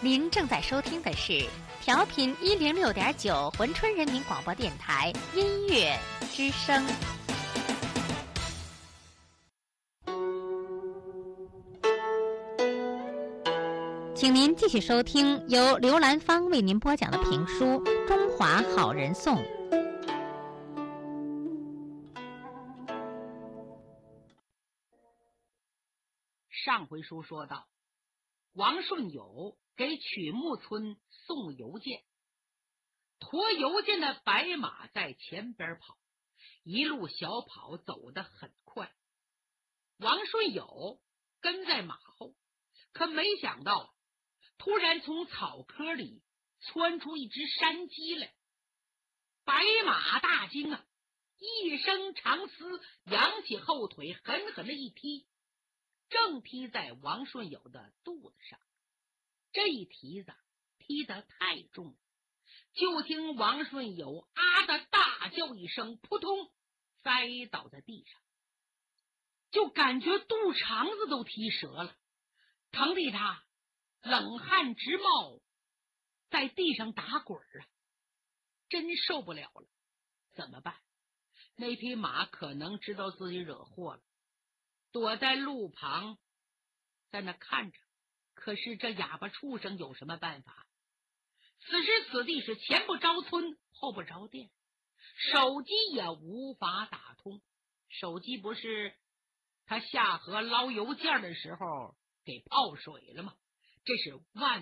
您正在收听的是调频106.9珲春人民广播电台音乐之声。请您继续收听由刘兰芳为您播讲的评书《中华好人颂》。 上回书说到，王顺友给曲木村送邮件，驮邮件的白马在前边跑，一路小跑走得很快。王顺友跟在马后，可没想到突然从草窠里窜出一只山鸡来。白马大惊啊，一声长嘶，扬起后腿狠狠的一踢，正踢在王顺友的肚子上。这一蹄子踢得太重了，就听王顺友啊的大叫一声，扑通栽倒在地上，就感觉肚肠子都踢折了，疼得他冷汗直冒，在地上打滚啊，真受不了了。怎么办？那匹马可能知道自己惹祸了，躲在路旁在那看着。可是这哑巴畜生有什么办法？此时此地是前不着村后不着店，手机也无法打通。手机不是他下河捞邮件的时候给泡水了吗？这是万